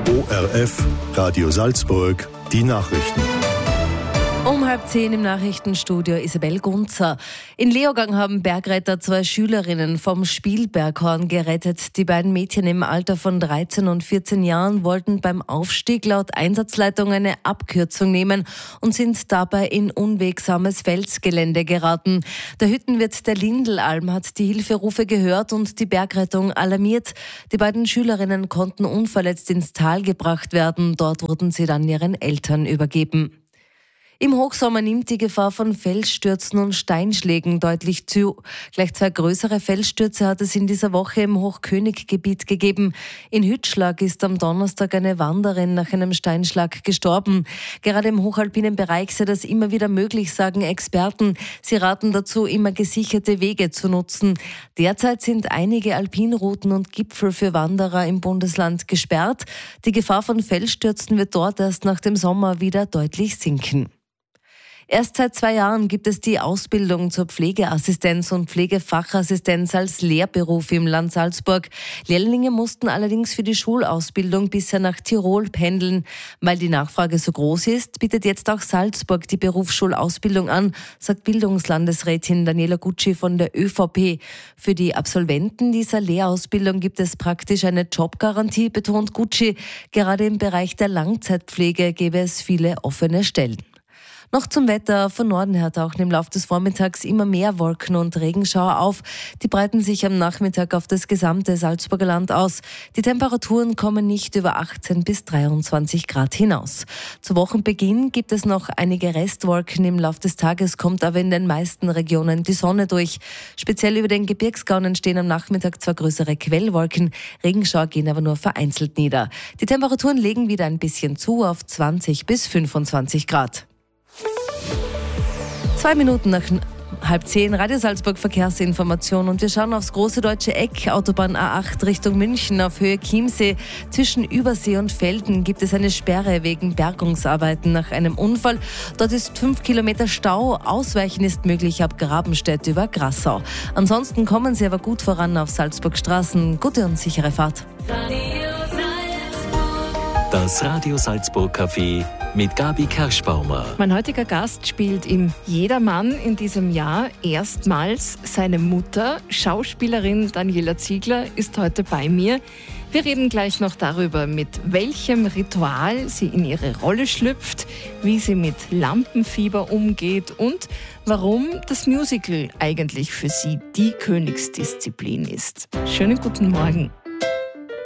ORF, Radio Salzburg, die Nachrichten. Um 9:30 im Nachrichtenstudio Isabel Gunzer. In Leogang haben Bergretter 2 Schülerinnen vom Spielberghorn gerettet. Die beiden Mädchen im Alter von 13 und 14 Jahren wollten beim Aufstieg laut Einsatzleitung eine Abkürzung nehmen und sind dabei in unwegsames Felsgelände geraten. Der Hüttenwirt der Lindelalm hat die Hilferufe gehört und die Bergrettung alarmiert. Die beiden Schülerinnen konnten unverletzt ins Tal gebracht werden. Dort wurden sie dann ihren Eltern übergeben. Im Hochsommer nimmt die Gefahr von Felsstürzen und Steinschlägen deutlich zu. Gleich 2 größere Felsstürze hat es in dieser Woche im Hochköniggebiet gegeben. In Hütschlag ist am Donnerstag eine Wanderin nach einem Steinschlag gestorben. Gerade im hochalpinen Bereich sei das immer wieder möglich, sagen Experten. Sie raten dazu, immer gesicherte Wege zu nutzen. Derzeit sind einige Alpinrouten und Gipfel für Wanderer im Bundesland gesperrt. Die Gefahr von Felsstürzen wird dort erst nach dem Sommer wieder deutlich sinken. Erst seit 2 Jahren gibt es die Ausbildung zur Pflegeassistenz und Pflegefachassistenz als Lehrberuf im Land Salzburg. Lehrlinge mussten allerdings für die Schulausbildung bisher nach Tirol pendeln. Weil die Nachfrage so groß ist, bietet jetzt auch Salzburg die Berufsschulausbildung an, sagt Bildungslandesrätin Daniela Gucci von der ÖVP. Für die Absolventen dieser Lehrausbildung gibt es praktisch eine Jobgarantie, betont Gucci. Gerade im Bereich der Langzeitpflege gäbe es viele offene Stellen. Noch zum Wetter. Von Norden her tauchen im Laufe des Vormittags immer mehr Wolken und Regenschauer auf. Die breiten sich am Nachmittag auf das gesamte Salzburger Land aus. Die Temperaturen kommen nicht über 18 bis 23 Grad hinaus. Zu Wochenbeginn gibt es noch einige Restwolken. Im Laufe des Tages kommt aber in den meisten Regionen die Sonne durch. Speziell über den Gebirgsgaunen entstehen am Nachmittag zwar größere Quellwolken. Regenschauer gehen aber nur vereinzelt nieder. Die Temperaturen legen wieder ein bisschen zu auf 20 bis 25 Grad. 2 Minuten nach 9:30, Radio Salzburg Verkehrsinformation und wir schauen aufs große deutsche Eck, Autobahn A8 Richtung München auf Höhe Chiemsee. Zwischen Übersee und Velden gibt es eine Sperre wegen Bergungsarbeiten nach einem Unfall. Dort ist 5 Kilometer Stau, Ausweichen ist möglich ab Grabenstedt über Grassau. Ansonsten kommen Sie aber gut voran auf Salzburg Straßen. Gute und sichere Fahrt. Das Radio Salzburg Café mit Gabi Kerschbaumer. Mein heutiger Gast spielt im Jedermann in diesem Jahr erstmals. Seine Mutter, Schauspielerin Daniela Ziegler, ist heute bei mir. Wir reden gleich noch darüber, mit welchem Ritual sie in ihre Rolle schlüpft, wie sie mit Lampenfieber umgeht und warum das Musical eigentlich für sie die Königsdisziplin ist. Schönen guten Morgen.